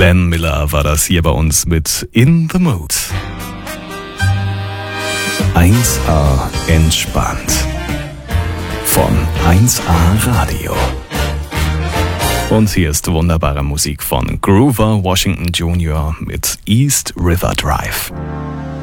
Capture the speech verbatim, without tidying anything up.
Glenn Miller war das hier bei uns mit In the Mood. eins A entspannt. Von eins A Radio. Und hier ist wunderbare Musik von Grover Washington Junior mit East River Drive.